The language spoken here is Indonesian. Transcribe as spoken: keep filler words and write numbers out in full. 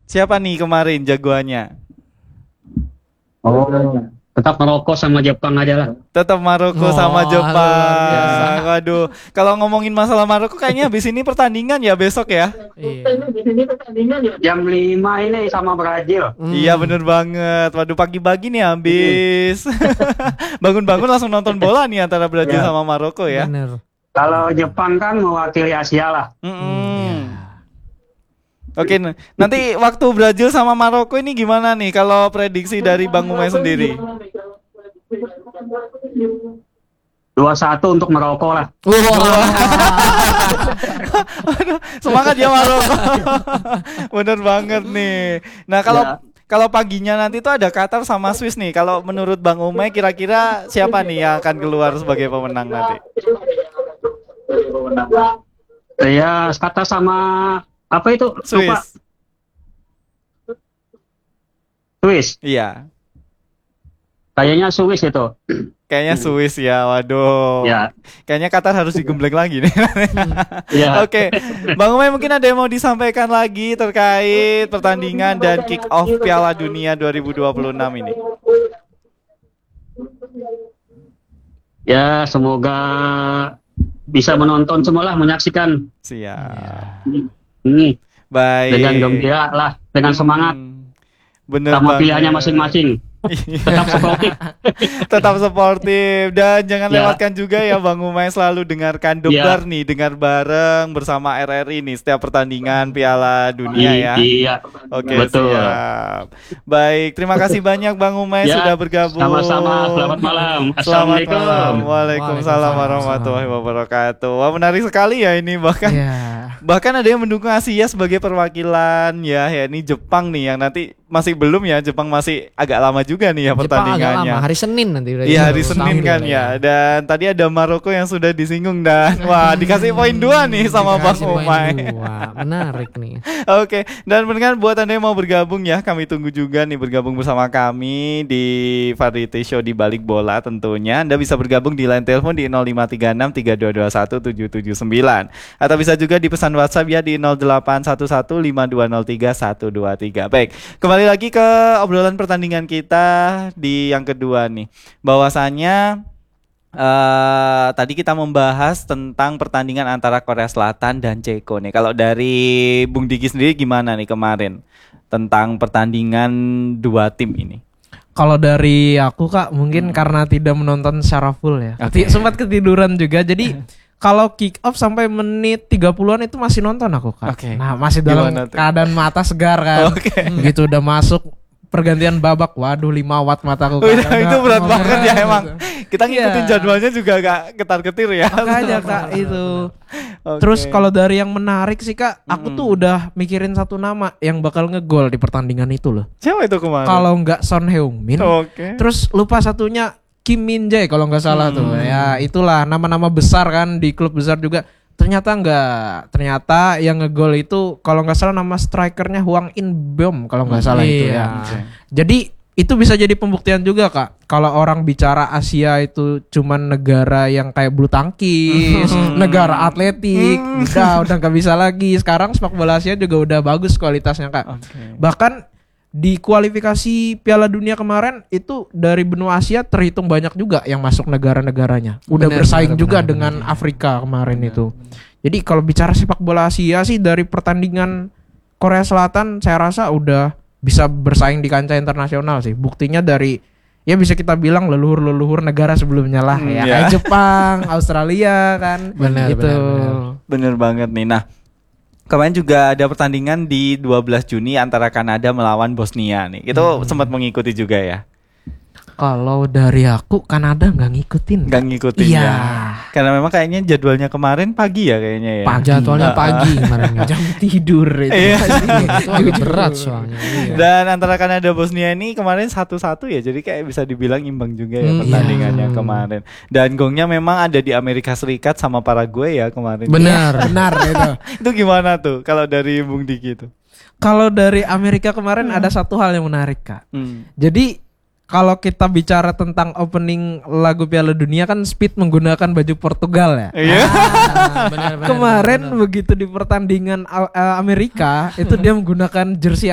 Siapa nih kemarin jagoannya? Oh, tetap Maroko sama Jepang aja lah. Tetap Maroko Oh, sama luar biasa. Jepang. Waduh, kalau ngomongin masalah Maroko kayaknya habis ini pertandingan ya besok ya. Iya. Jam lima ini sama Brazil. Hmm. Iya bener banget. Waduh pagi-pagi nih habis. Bangun-bangun langsung nonton bola nih antara Brazil Ya. sama Maroko ya. Bener. Kalau Jepang kan mewakili Asia lah. Mm-mm. Oke, n- nanti waktu Brazil sama Maroko ini gimana nih kalau prediksi dari Bang Umay sendiri? Dua satu untuk Maroko lah. Wah. Aduh, semangat ya Maroko. Bener banget nih. Nah kalau Ya. kalau paginya nanti tuh ada Qatar sama Swiss nih. Kalau menurut Bang Umay kira-kira siapa nih yang akan keluar sebagai pemenang nanti? Ya, kata sama apa itu? Lupa. Swiss. Swiss. Iya. Kayaknya Swiss itu. Kayaknya Swiss ya. Waduh. Ya. Kayaknya Qatar harus digembleng lagi nih. Ya. Oke, Bang Umay mungkin ada yang mau disampaikan lagi terkait pertandingan dan kick off Piala Dunia dua ribu dua puluh enam ini. Ya, semoga bisa menonton semualah, menyaksikan Siap. ini Baik. dengan gembira lah, dengan semangat Hmm, Bener sama banget. pilihannya masing-masing. Tetap sportif. Tetap sportif dan jangan Ya. lewatkan juga ya Bang Umay selalu dengarkan Debar nih, dengar bareng bersama R R I nih setiap pertandingan Piala Dunia ya. Iya. Oke, Betul. siap. Baik, terima kasih banyak Bang Umay Ya, sudah bergabung. sama-sama. Selamat malam. Selamat Assalamualaikum. malam. Waalaikumsalam warahmatullahi wabarakatuh. Wah, menarik sekali ya ini bahkan Iya. bahkan ada yang mendukung Asia sebagai perwakilan ya, ya ini Jepang nih yang nanti masih belum ya, Jepang masih agak lama juga nih ya Jepang agak pertandingannya. lama, hari Senin nanti udah. Iya hari Jauh. Senin kan Tahu ya. Dan tadi ada Maroko yang sudah disinggung dan wah dikasih poin dua nih sama Bang Dikasih poin Umay. dua. Menarik nih. Oke, dan dengan buat Anda yang mau bergabung ya, kami tunggu juga nih bergabung bersama kami di Variety Show di Balik Bola tentunya. Anda bisa bergabung di line telepon di nol lima tiga enam tiga dua dua satu tujuh tujuh sembilan atau bisa juga di pesan WhatsApp ya di nol delapan satu satu lima dua nol tiga satu dua tiga. Baik, kembali lagi ke obrolan pertandingan kita di yang kedua nih. Bahwasanya Uh, tadi kita membahas tentang pertandingan antara Korea Selatan dan Ceko nih. Kalau dari Bung Diki sendiri gimana nih kemarin tentang pertandingan dua tim ini? Kalau dari aku Kak, mungkin karena tidak menonton secara full ya. Oke. Ti- Sempat ketiduran juga. Jadi kalau kick off sampai menit tiga puluhan itu masih nonton aku Kak. Oke. Nah, masih dalam Gimana tuh? keadaan mata segar kan. Oke. Begitu udah masuk pergantian babak, waduh lima watt mataku Kak. Udah, itu berat Udah, banget ya gitu. emang. Kita ngikutin Iya. jadwalnya juga agak ketar-ketir ya. Makanya Kak itu. Oke. Terus kalau dari yang menarik sih Kak, aku Mm-mm. tuh udah mikirin satu nama yang bakal ngegol di pertandingan itu loh. siapa itu kemarin? Kalau nggak Son Heung-min, Oke. terus lupa satunya Kim Min Jae kalau nggak salah tuh. Ya itulah nama-nama besar kan di klub besar juga. Ternyata nggak, ternyata yang ngegol itu kalau nggak salah nama strikernya Hwang In Bom kalau nggak salah itu Iya. ya. Jadi itu bisa jadi pembuktian juga Kak. Kalau orang bicara Asia itu cuman negara yang kayak bulu tangkis, negara atletik, udah udah nggak bisa lagi. Sekarang sepak bola Asia juga udah bagus kualitasnya Kak. Oke. Bahkan di kualifikasi Piala Dunia kemarin itu dari benua Asia terhitung banyak juga yang masuk negara-negaranya. Udah Benar, bersaing benar, juga benar, dengan benar. Afrika kemarin itu. Jadi kalau bicara sepak bola Asia sih dari pertandingan Korea Selatan saya rasa udah bisa bersaing di kancah internasional sih. Buktinya dari ya bisa kita bilang leluhur-leluhur negara sebelumnya lah Hmm, ya. ya. Kayak Jepang, Australia kan. Benar, gitu. benar, benar. Bener banget nih. Nah, kemarin juga ada pertandingan di dua belas Juni antara Kanada melawan Bosnia nih. Itu sempat mengikuti juga ya. Kalau dari aku Kanada nggak ngikutin. Nggak ngikutin Iya. ya. Karena memang kayaknya jadwalnya kemarin pagi ya kayaknya ya. Pagi. Jadwalnya Ah, pagi kemarin. Jam tidur itu. Iya. Itu agak berat soalnya. Iya. Dan antara Kanada Bosnia ini kemarin satu-satu ya. Jadi kayak bisa dibilang imbang juga ya Hmm, pertandingannya iya. kemarin. Dan gongnya memang ada di Amerika Serikat sama Paraguay ya kemarin. Benar. Benar itu. Itu gimana tuh kalau dari Bung Diki itu? Kalau dari Amerika kemarin ada satu hal yang menarik Kak. Hmm. Jadi kalau kita bicara tentang opening lagu Piala Dunia kan Speed menggunakan baju Portugal ya. Iya. Ah, benar, benar, Kemarin benar. begitu di pertandingan uh, Amerika itu dia menggunakan jersey